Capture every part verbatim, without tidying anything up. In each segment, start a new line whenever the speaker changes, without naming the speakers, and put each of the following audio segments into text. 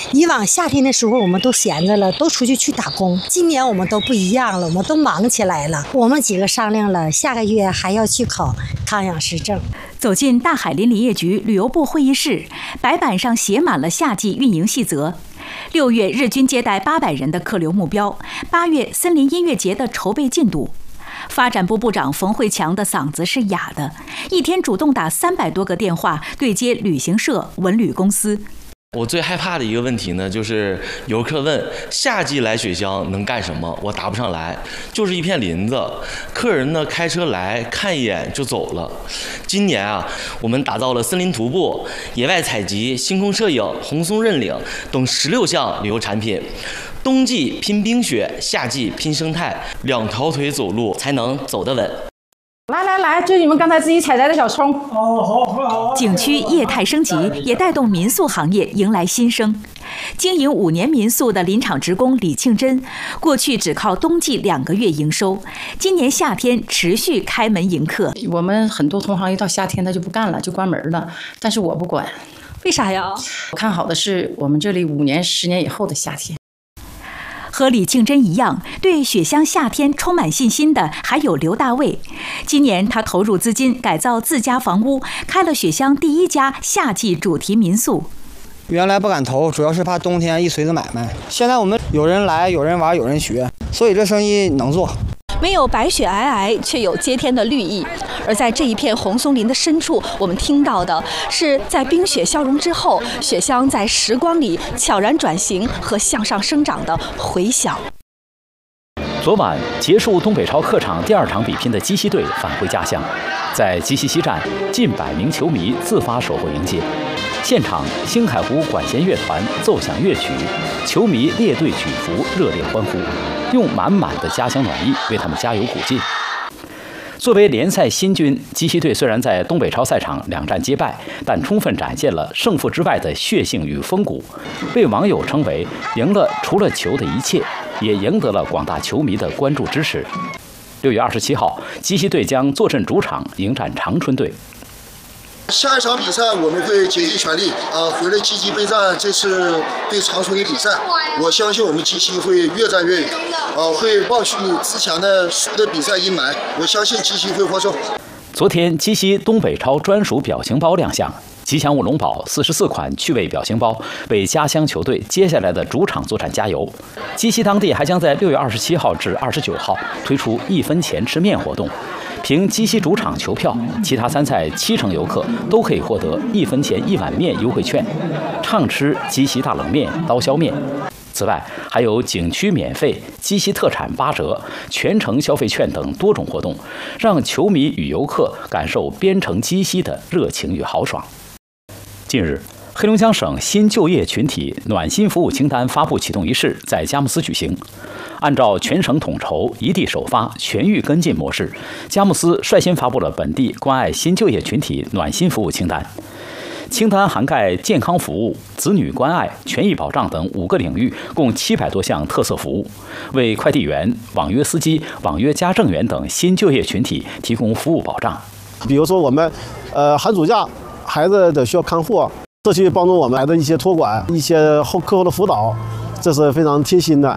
以往夏天的时候我们都闲着了，都出去去打工。今年我们都不一样了，我们都忙起来了。我们几个商量了，下个月还要去考康养师证。
走进大海林林业局旅游部会议室，白板上写满了夏季运营细则。六月日均接待八百人的客流目标，八月森林音乐节的筹备进度。发展部部长冯慧强的嗓子是哑的，一天主动打三百多个电话对接旅行社、文旅公司。
我最害怕的一个问题呢，就是游客问夏季来雪乡能干什么，我答不上来，就是一片林子，客人呢开车来看一眼就走了。今年啊，我们打造了森林徒步、野外采集、星空摄影、红松认领等十六项旅游产品。冬季拼冰雪，夏季拼生态，两条腿走路才能走得稳。
来来来，这是你们刚才自己采摘的小葱。
哦，好好好。
景区业态升级，也带动民宿行业迎来新生。经营五年民宿的林场职工李庆珍，过去只靠冬季两个月营收，今年夏天持续开门迎客。
我们很多同行一到夏天他就不干了，就关门了，但是我不管。
为啥呀？
我看好的是我们这里五年、十年以后的夏天。
和李庆珍一样，对雪乡夏天充满信心的还有刘大卫。今年他投入资金改造自家房屋，开了雪乡第一家夏季主题民宿。
原来不敢投，主要是怕冬天一锤子买卖。现在我们有人来，有人玩，有人学，所以这生意能做。
没有白雪皑皑，却有接天的绿意。而在这一片红松林的深处，我们听到的是在冰雪消融之后，雪乡在时光里悄然转型和向上生长的回响。
昨晚结束东北超客场第二场比拼的鸡西队返回家乡，在鸡西西站，近百名球迷自发守候迎接。现场，星海湖管弦乐团奏响乐曲，球迷列队举服，热烈欢呼，用满满的家乡暖意为他们加油鼓劲。作为联赛新军，鸡西队虽然在东北超赛场两战皆败，但充分展现了胜负之外的血性与风骨，被网友称为赢了除了球的一切，也赢得了广大球迷的关注支持。六月二十七号，鸡西队将坐镇主场迎战长春队。
下一场比赛我们会竭尽全力啊，回来积极备战这次对长春的比赛。我相信我们鸡西会越战越远，啊，会忘去之前的输的比赛阴霾。我相信鸡西会获胜。
昨天，鸡西东北超专属表情包亮相，吉祥物龙宝四十四款趣味表情包为家乡球队接下来的主场作战加油。鸡西当地还将在六月二十七号至二十九号推出一分钱吃面活动。凭鸡西主场球票，其他参赛七成游客都可以获得一分钱一碗面优惠券，畅吃鸡西大冷面、刀削面。此外，还有景区免费、鸡西特产八折、全程消费券等多种活动，让球迷与游客感受边城鸡西的热情与豪爽。近日，黑龙江省新就业群体暖心服务清单发布启动仪式在佳木斯举行。按照全省统筹、一地首发、全域跟进模式，佳木斯率先发布了本地关爱新就业群体暖心服务清单。清单涵盖健康服务、子女关爱、权益保障等五个领域，共七百多项特色服务，为快递员、网约司机、网约家政员等新就业群体提供服务保障。
比如说我们，呃，寒暑假孩子的需要看护，社区帮助我们孩子一些托管、一些后课后的辅导，这是非常贴心的。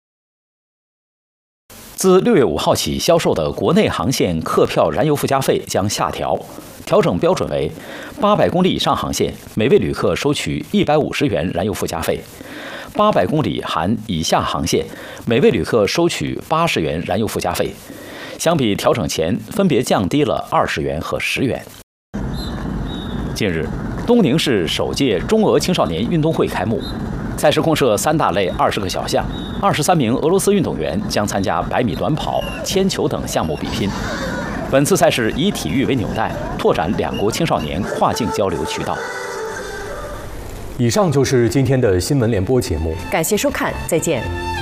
自六月五号起销售的国内航线客票燃油附加费将下调，调整标准为八百公里以上航线，每位旅客收取一百五十元燃油附加费；八百公里含以下航线，每位旅客收取八十元燃油附加费。相比调整前，分别降低了二十元和十元。近日，东宁市首届中俄青少年运动会开幕。赛事共设三大类二十个小项，二十三名俄罗斯运动员将参加百米短跑、铅球等项目比拼。本次赛事以体育为纽带，拓展两国青少年跨境交流渠道。
以上就是今天的新闻联播节目，
感谢收看，再见。